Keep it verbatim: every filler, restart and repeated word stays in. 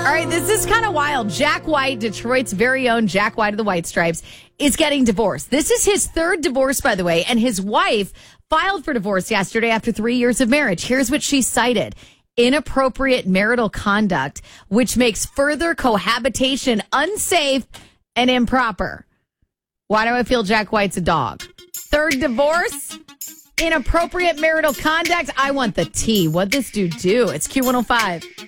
All right, this is kind of wild. Jack White, Detroit's very own Jack White of the White Stripes, is getting divorced. This is his third divorce, by the way, and his wife filed for divorce yesterday after three years of marriage. Here's what she cited. Inappropriate marital conduct, which makes further cohabitation unsafe and improper. Why do I feel Jack White's a dog? Third divorce? Inappropriate marital conduct? I want the tea. What'd this dude do? It's Q one oh five.